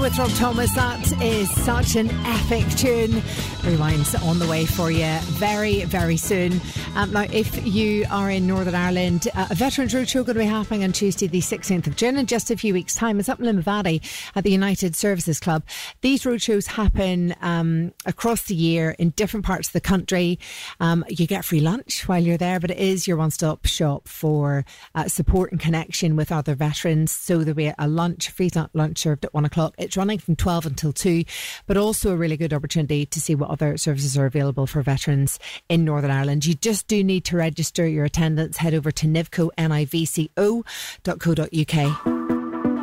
with Rob Thomas. That is such an epic tune. Rewind's on the way for you very, very soon. Now, if you are in Northern Ireland, a Veterans Roadshow going to be happening on Tuesday the 16th of June in just a few weeks' time. It's up in Limavady at the United Services Club. These roadshows happen across the year in different parts of the country. You get free lunch while you're there, but it is your one-stop shop for support and connection with other veterans. So there'll be a free lunch served at 1 o'clock. It's running from 12 until 2, but also a really good opportunity to see what other services are available for veterans in Northern Ireland. You just do need to register your attendance. Head over to nivco.co.uk.